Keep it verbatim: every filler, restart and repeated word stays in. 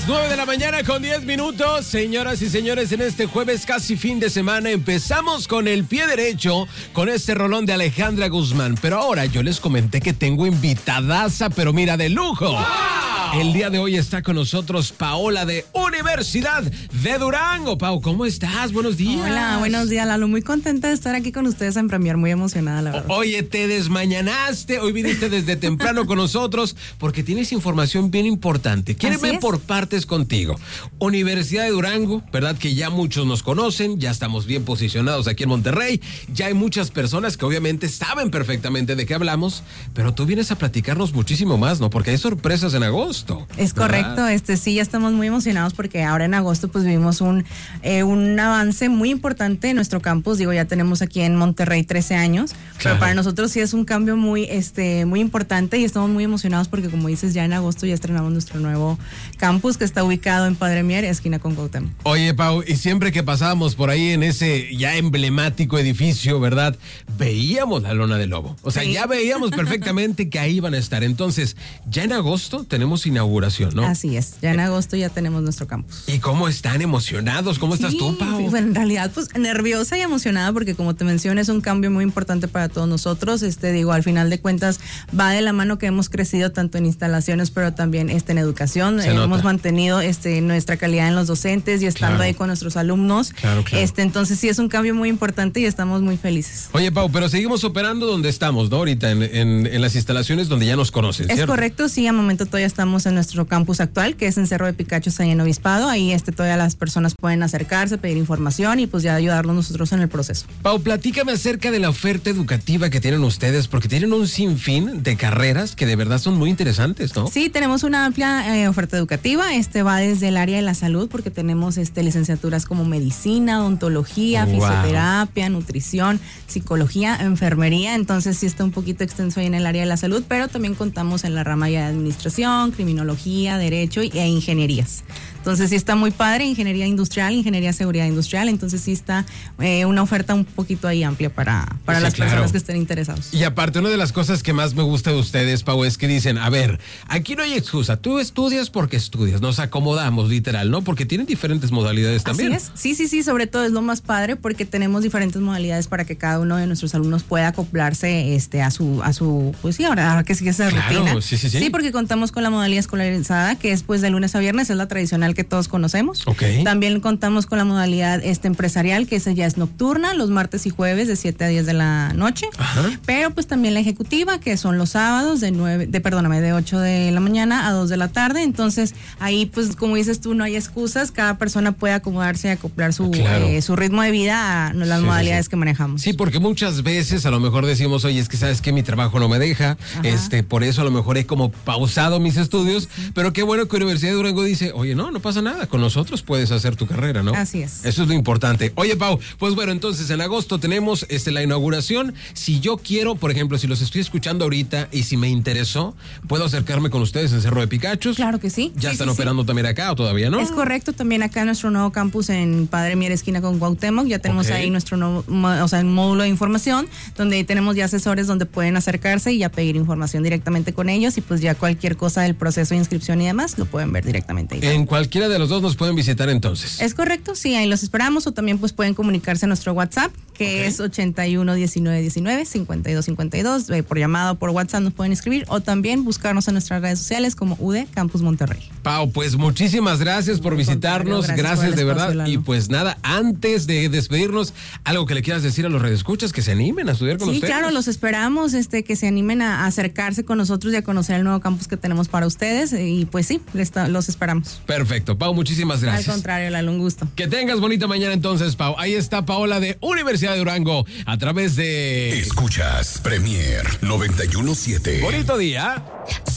nueve de la mañana con diez minutos. Señoras y señores, en este jueves casi fin de semana empezamos con el pie derecho con este rolón de Alejandra Guzmán. Pero ahora yo les comenté que tengo invitadaza, pero mira, de lujo. ¡Wow! El día de hoy está con nosotros Paola de Universidad de Durango. Pau, ¿cómo estás? Buenos días. Hola, buenos días, Lalo. Muy contenta de estar aquí con ustedes en Premier, muy emocionada, la verdad. Oye, te desmañanaste, hoy viniste desde temprano con nosotros porque tienes información bien importante. Quiero ver por partes contigo. Universidad de Durango, ¿verdad? Que ya muchos nos conocen, ya estamos bien posicionados aquí en Monterrey, ya hay muchas personas que obviamente saben perfectamente de qué hablamos, pero tú vienes a platicarnos muchísimo más, ¿no? Porque hay sorpresas en agosto. Es correcto, ¿verdad? este sí, ya estamos muy emocionados porque ahora en agosto pues vivimos un, eh, un avance muy importante en nuestro campus. Digo, ya tenemos aquí en Monterrey trece años, claro, pero para nosotros sí es un cambio muy, este, muy importante y estamos muy emocionados porque, como dices, ya en agosto ya estrenamos nuestro nuevo campus que está ubicado en Padre Mier, esquina con Cuauhtémoc. Oye, Pau, y siempre que pasábamos por ahí en ese ya emblemático edificio, ¿verdad? Veíamos la lona del lobo. O sea, sí, ya veíamos perfectamente que ahí iban a estar. Entonces, ya en agosto tenemos inauguración, ¿no? Así es, ya en agosto ya tenemos nuestro campus. ¿Y cómo están emocionados? ¿Cómo estás sí, tú, Pau? Bueno, en realidad, pues nerviosa y emocionada porque, como te mencioné, es un cambio muy importante para todos nosotros. Este, digo, al final de cuentas va de la mano que hemos crecido tanto en instalaciones, pero también este, en educación. Eh, hemos mantenido este, nuestra calidad en los docentes y estando claro. ahí con nuestros alumnos. Claro, claro. Este, entonces sí es un cambio muy importante y estamos muy felices. Oye, Pau, pero seguimos operando donde estamos, ¿no? Ahorita en, en, en las instalaciones donde ya nos conocen, Es ¿cierto? correcto, sí, a momento todavía estamos en nuestro campus actual, que es en Cerro de Picachos, ahí en Obispado. Ahí este, todavía las personas pueden acercarse, pedir información y pues ya ayudarnos nosotros en el proceso. Pau, platícame acerca de la oferta educativa que tienen ustedes, porque tienen un sinfín de carreras que de verdad son muy interesantes, ¿no? Sí, tenemos una amplia eh, oferta educativa. Este va desde el área de la salud, porque tenemos este, licenciaturas como medicina, odontología, wow. fisioterapia, nutrición, psicología, enfermería. Entonces sí está un poquito extenso ahí en el área de la salud, pero también contamos en la rama de administración, criminología, derecho e ingenierías. Entonces sí está muy padre, ingeniería industrial, ingeniería seguridad industrial, entonces sí está eh, una oferta un poquito ahí amplia para, para sí, las claro. personas que estén interesados. Y aparte, una de las cosas que más me gusta de ustedes, Pau, es que dicen, a ver, aquí no hay excusa, tú estudias porque estudias, nos acomodamos literal, ¿no? Porque tienen diferentes modalidades también. Así es, sí, sí, sí, sobre todo es lo más padre porque tenemos diferentes modalidades para que cada uno de nuestros alumnos pueda acoplarse este, a su, a su, pues sí, ahora, ahora que sigue esa claro, rutina. Sí, sí, sí. Sí, porque contamos con la modalidad escolarizada, que es pues de lunes a viernes, es la tradicional que todos conocemos. Okay. También contamos con la modalidad este empresarial, que esa ya es nocturna, los martes y jueves de siete a diez de la noche. Ajá. Pero pues también la ejecutiva, que son los sábados de nueve, de perdóname, de ocho de la mañana a dos de la tarde. Entonces, ahí pues como dices tú, no hay excusas, cada persona puede acomodarse y acoplar su, claro. eh, su ritmo de vida a las sí, modalidades sí, sí. que manejamos. Sí, porque muchas veces a lo mejor decimos, oye, es que sabes que mi trabajo no me deja, Ajá. este, por eso a lo mejor he como pausado mis estudios, sí. pero qué bueno que Universidad de Durango dice, oye, no, no pasa nada, con nosotros puedes hacer tu carrera, ¿no? Así es. Eso es lo importante. Oye, Pau, pues bueno, entonces en agosto tenemos este, la inauguración. Si yo quiero, por ejemplo, si los estoy escuchando ahorita y si me interesó, ¿puedo acercarme con ustedes en Cerro de Picachos? Claro que sí. ¿Ya sí, están sí, operando sí. también acá o todavía no? Es correcto, también acá en nuestro nuevo campus en Padre Mier, esquina con Cuauhtémoc, ya tenemos okay. ahí nuestro nuevo, o sea, el módulo de información, donde tenemos ya asesores donde pueden acercarse y ya pedir información directamente con ellos y pues ya cualquier cosa del proceso de inscripción y demás lo pueden ver directamente ahí. En cualquiera de los dos nos pueden visitar entonces. Es correcto, sí, ahí los esperamos o también pues pueden comunicarse a nuestro WhatsApp, que okay. es ochenta y uno diecinueve diecinueve cincuenta y dos cincuenta y dos, eh, por llamada o por WhatsApp nos pueden escribir o también buscarnos en nuestras redes sociales como U D Campus Monterrey. Pau, pues muchísimas gracias por visitarnos, gracias, gracias de verdad. Lalo. Y pues nada, antes de despedirnos, algo que le quieras decir a los radioescuchas, que se animen a estudiar con sí, ustedes. Sí, claro, los esperamos, este, que se animen a acercarse con nosotros y a conocer el nuevo campus que tenemos para ustedes y pues sí, los esperamos. Perfecto, Pau, muchísimas gracias. Al contrario, Lalo, un gusto. Que tengas bonita mañana entonces, Pau. Ahí está Paola de Universidad de Durango a través de... Escuchas Premier noventa y uno punto siete. Bonito día.